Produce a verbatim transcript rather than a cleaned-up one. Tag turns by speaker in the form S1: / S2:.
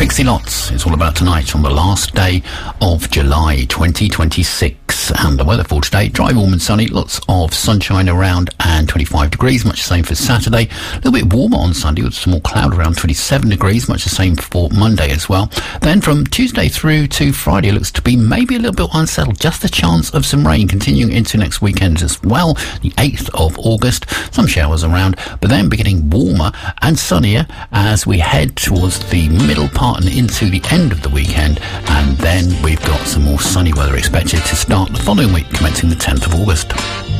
S1: Pixie Lotz, it's all about tonight on the last day of July twenty twenty-six. And the weather for today, dry, warm and sunny, lots of sunshine around and twenty-five degrees, much the same for Saturday. A little bit warmer on Sunday with some more cloud around twenty-seven degrees, much the same for Monday as well. Then from Tuesday through to Friday, it looks to be maybe a little bit unsettled, just a chance of some rain continuing into next weekend as well, the eighth of August, some showers around, but then beginning warmer and sunnier as we head towards the middle part and into the end of the weekend, and then we've got some more sunny weather expected to start the following week, commencing the tenth of August.